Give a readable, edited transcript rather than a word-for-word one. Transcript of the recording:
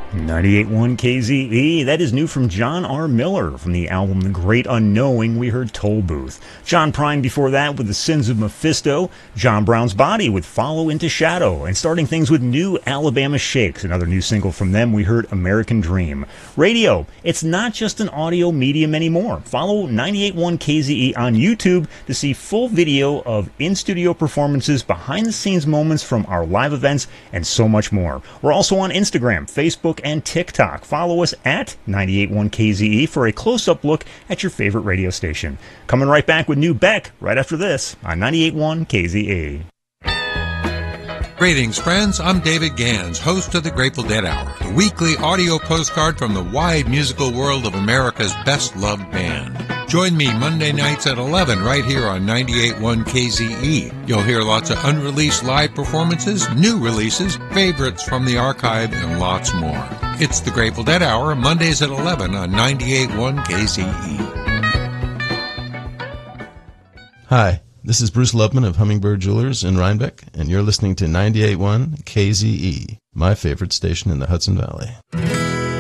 98.1 KZE, that is new from John R. Miller from the album The Great Unknowing. We heard Toll Booth. John Prine before that with The Sins of Mephisto, John Brown's Body with Follow Into Shadow, and starting things with New Alabama Shakes, another new single from them. We heard American Dream. Radio, it's not just an audio medium anymore. Follow 98.1 KZE on YouTube to see full video of in-studio performances, behind-the-scenes moments from our live events, and so much more. We're also on Instagram, Facebook, and TikTok. Follow us at 98.1 KZE for a close-up look at your favorite radio station. Coming right back with new Beck right after this on 98.1 KZE. Greetings, friends. I'm David Gans, host of the Grateful Dead Hour, the weekly audio postcard from the wide musical world of America's best-loved band. Join me Monday nights at 11 right here on 98.1 KZE. You'll hear lots of unreleased live performances, new releases, favorites from the archive, and lots more. It's the Grateful Dead Hour, Mondays at 11 on 98.1 KZE. Hi, this is Bruce Lubman of Hummingbird Jewelers in Rhinebeck, and you're listening to 98.1 KZE, my favorite station in the Hudson Valley.